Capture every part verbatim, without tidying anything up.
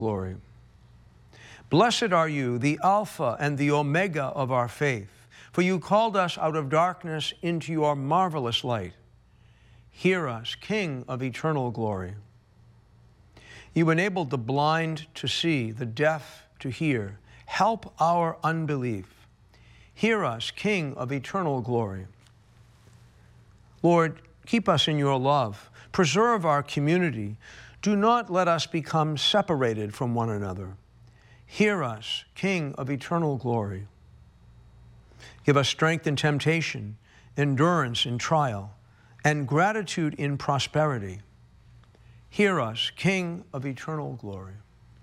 glory. Blessed are you, the Alpha and the Omega of our faith, for you called us out of darkness into your marvelous light. Hear us, King of eternal glory. You enabled the blind to see, the deaf to hear. Help our unbelief. Hear us, King of eternal glory. Lord, keep us in your love. Preserve our community. Do not let us become separated from one another. Hear us, King of eternal glory. Give us strength in temptation, endurance in trial, and gratitude in prosperity. Hear us, King of eternal glory.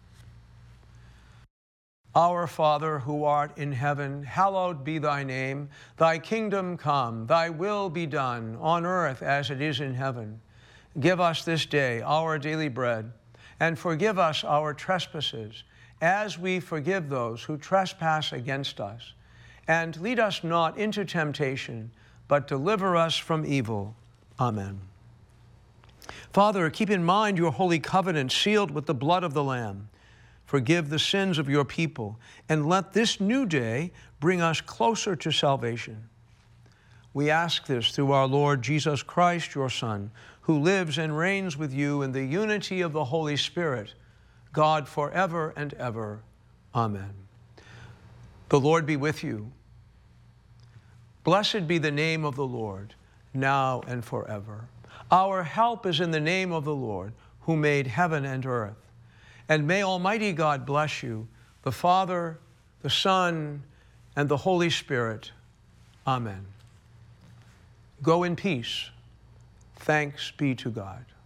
Our Father, who art in heaven, hallowed be thy name. Thy kingdom come, thy will be done, on earth as it is in heaven. Give us this day our daily bread, and forgive us our trespasses, as we forgive those who trespass against us. And lead us not into temptation, but deliver us from evil. Amen. Father, keep in mind your holy covenant sealed with the blood of the Lamb. Forgive the sins of your people, and let this new day bring us closer to salvation. We ask this through our Lord Jesus Christ, your Son, who lives and reigns with you in the unity of the Holy Spirit, God forever and ever. Amen. The Lord be with you. Blessed be the name of the Lord, now and forever. Our help is in the name of the Lord, who made heaven and earth. And may Almighty God bless you, the Father, the Son, and the Holy Spirit. Amen. Go in peace. Thanks be to God.